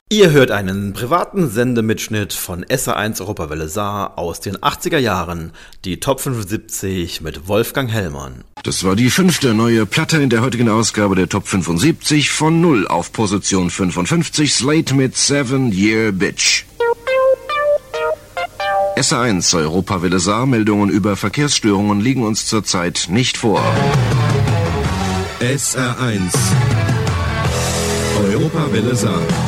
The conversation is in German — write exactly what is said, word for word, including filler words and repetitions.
Ihr hört einen privaten Sendemitschnitt von S R eins Europawelle Saar aus den achtziger Jahren, die Top fünfundsiebzig mit Wolfgang Hellmann. Das war die fünfte neue Platte in der heutigen Ausgabe der Top fünfundsiebzig, von null auf Position fünfundfünfzig, Slate mit Seven Year Bitch. S R eins Europawelle Saar, Meldungen über Verkehrsstörungen liegen uns zurzeit nicht vor. S R eins Europawelle Saar.